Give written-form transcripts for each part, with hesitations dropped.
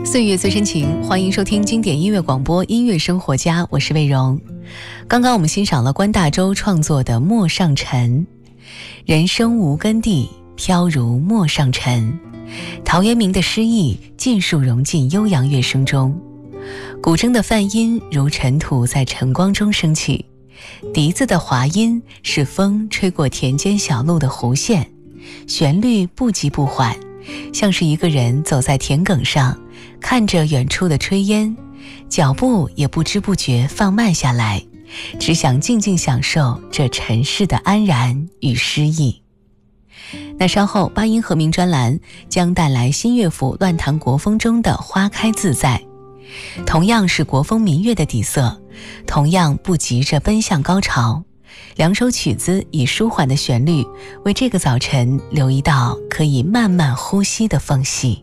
岁月最深情，欢迎收听经典音乐广播音乐生活家，我是魏荣。刚刚我们欣赏了关大洲创作的《陌上尘》，人生无根蒂，飘如陌上尘。陶渊明的诗意尽数融进悠扬乐声中，古筝的泛音如尘土在晨光中升起，笛子的滑音是风吹过田间小路的弧线，旋律不急不缓，像是一个人走在田埂上，看着远处的炊烟，脚步也不知不觉放慢下来，只想静静享受这尘世的安然与诗意。那稍后八音盒名专栏将带来新乐府乱弹国风中的花开自在，同样是国风民乐的底色，同样不急着奔向高潮，两首曲子以舒缓的旋律为这个早晨留一道可以慢慢呼吸的缝隙。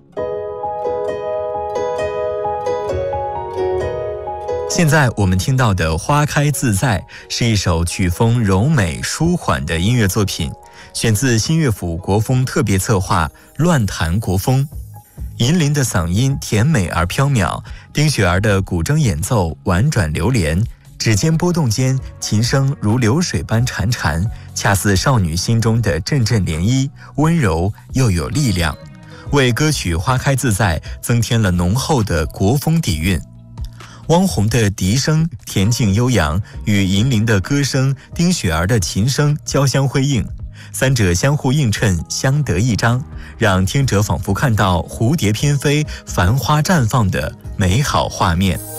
现在我们听到的《花开自在》是一首曲风柔美舒缓的音乐作品，选自新乐府国风特别策划《乱弹国风》。银铃的嗓音甜美而飘渺，丁雪儿的古筝演奏婉转流连，指尖波动间，琴声如流水般潺潺，恰似少女心中的阵阵涟漪，温柔又有力量，为歌曲《花开自在》增添了浓厚的国风底蕴。汪红的笛声恬静悠扬，与银铃的歌声、丁雪儿的琴声交相辉映，三者相互映衬，相得益彰，让听者仿佛看到蝴蝶翩飞、繁花绽放的美好画面。